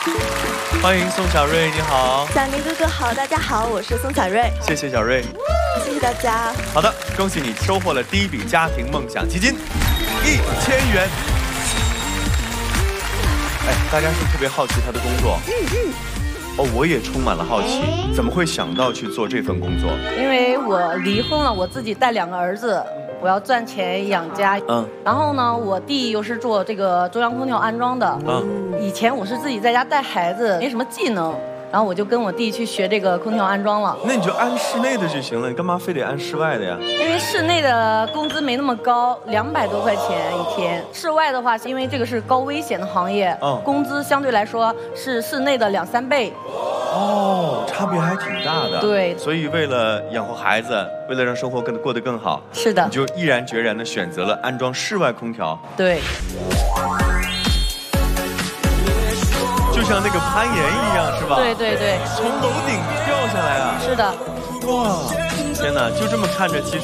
欢迎宋小瑞，你好。 小明哥哥好，大家好，我是宋小瑞。 谢谢小瑞， 谢谢大家。 好的，恭喜你收获了第一笔家庭梦想基金1000元。哎，大家是特别好奇他的工作。哦，我也充满了好奇，怎么会想到去做这份工作？ 因为我离婚了，我自己带2个儿子，我要赚钱养家。然后呢，我弟又是做这个中央空调安装的。以前我是自己在家带孩子，没什么技能，然后我就跟我弟去学这个空调安装了。 那你就安室内的就行了，你干嘛非得安室外的呀？ 因为室内的工资没那么高，200多块钱一天。室外的话，因为这个是高危险的行业，工资相对来说是室内的2、3倍。 哦，差别还挺大的。 对， 所以为了养活孩子，为了让生活过得更好， 是的， 你就毅然决然地选择了安装室外空调。 对。 就像那个攀岩一样，是吧？ 对对对， 从楼顶掉下来啊！ 是的。 哇，天哪，就这么看着，其实。